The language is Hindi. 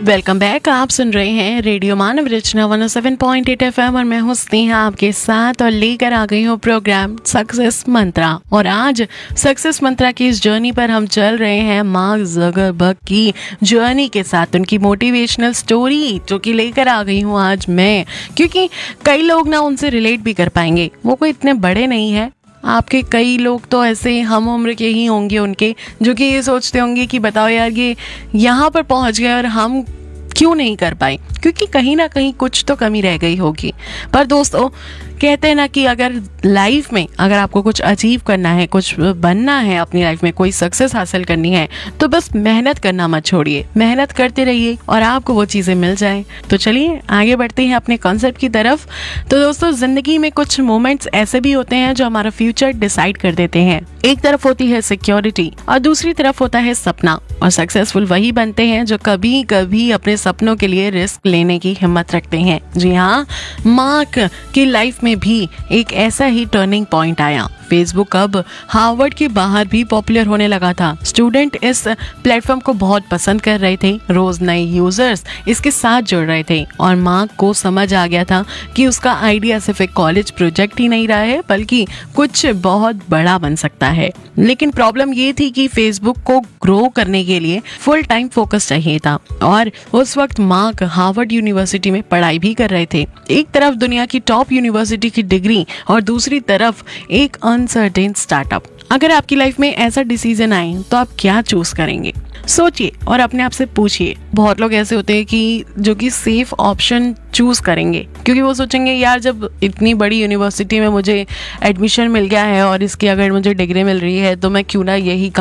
Welcome back. आप सुन रहे हैं रेडियो मानव रचना 107.8 FM और मैं हूं स्नेहा आपके साथ और लेकर आ गई हूं प्रोग्राम सक्सेस मंत्रा। और आज सक्सेस मंत्रा की इस जर्नी पर हम चल रहे हैं मार्क ज़करबर्ग की जर्नी के साथ, उनकी मोटिवेशनल स्टोरी जो कि लेकर आ गई हूं आज मैं, क्योंकि कई लोग ना उनसे रिलेट भी कर पाएंगे। वो कोई इतने बड़े नहीं है, आपके कई लोग तो ऐसे हम उम्र के ही होंगे उनके, जो कि ये सोचते होंगे कि बताओ यार ये यहाँ पर पहुँच गए और हम क्यों नहीं कर पाए, क्योंकि कहीं ना कहीं कुछ तो कमी रह गई होगी। पर दोस्तों कहते हैं ना कि अगर लाइफ में अगर आपको कुछ अचीव करना है, कुछ बनना है, अपनी लाइफ में कोई सक्सेस हासिल करनी है, तो बस मेहनत करना मत छोड़िए, मेहनत करते रहिए और आपको वो चीज़ें मिल जाएं। तो चलिए आगे बढ़ते हैं अपने कॉन्सेप्ट की तरफ। तो दोस्तों जिंदगी में कुछ मोमेंट्स ऐसे भी होते हैं जो हमारा फ्यूचर डिसाइड कर देते हैं। एक तरफ होती है सिक्योरिटी और दूसरी तरफ होता है सपना। और सक्सेसफुल वही बनते हैं जो कभी कभी अपने सपनों के लिए रिस्क लेने की हिम्मत रखते हैं। जी हाँ, मार्क की लाइफ में भी एक ऐसा ही टर्निंग पॉइंट आया। फेसबुक अब हार्वर्ड के बाहर भी पॉपुलर होने लगा था। स्टूडेंट इस प्लेटफॉर्म को बहुत पसंद कर रहे थे, रोज नए यूजर्स इसके साथ जुड़ रहे थे और मार्क को समझ आ गया था कि उसका आइडिया सिर्फ एक कॉलेज प्रोजेक्ट ही नहीं रहा है, बल्कि कुछ बहुत बड़ा बन सकता है। लेकिन प्रॉब्लम ये थी कि फेसबुक को ग्रो करने के लिए फुल टाइम फोकस चाहिए था और उस वक्त मार्क हार्वर्ड यूनिवर्सिटी में पढ़ाई भी कर रहे थे। एक तरफ दुनिया की टॉप यूनिवर्सिटी की डिग्री और दूसरी तरफ एक अनसर्टेन स्टार्टअप। अगर आपकी लाइफ में ऐसा डिसीजन आए तो आप क्या चूज करेंगे? सोचिए और अपने आप से पूछिए। बहुत लोग ऐसे होते हैं कि जो कि सेफ ऑप्शन चूज करेंगे, क्योंकि वो सोचेंगे यार जब इतनी बड़ी यूनिवर्सिटी में मुझे एडमिशन मिल गया है और इसकी अगर मुझे डिग्री मिल रही है तो मैं क्यों ना यही